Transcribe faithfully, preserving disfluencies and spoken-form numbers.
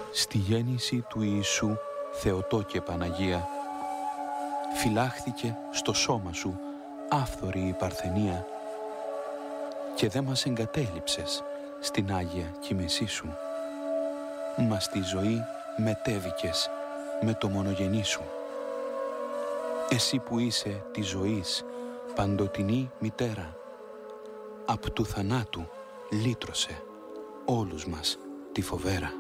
Στη γέννηση του Ιησού, Θεοτό και Παναγία, φυλάχθηκε στο σώμα σου άφθορη η παρθενία και δε μας εγκατέλειψες στην Άγια κοιμησή σου, μα στη ζωή μετέβηκες με το μονογενή σου. Εσύ που είσαι της ζωής παντοτινή μητέρα, απ' του θανάτου λύτρωσε όλους μας τη φοβέρα.